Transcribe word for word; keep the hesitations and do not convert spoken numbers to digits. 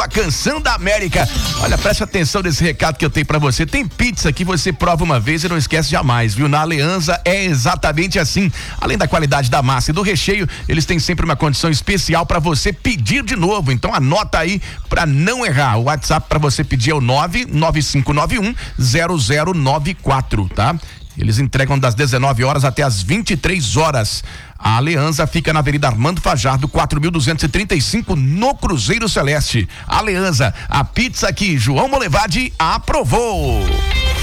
a canção da América. Olha, preste atenção nesse recado que eu tenho pra você. Tem pizza que você prova uma vez e não esquece jamais, viu? Na Alianza é exatamente assim. Além da qualidade da massa e do recheio, eles têm sempre uma condição especial pra você pedir de novo. Então anota aí pra não errar. O WhatsApp pra você pedir é o nove nove cinco nove um zero zero nove quatro, tá? Eles entregam das dezenove horas até as vinte e três horas. A Alianza fica na Avenida Armando Fajardo, quatro mil duzentos e trinta e cinco, no Cruzeiro Celeste. Alianza, a pizza que João Molevade aprovou.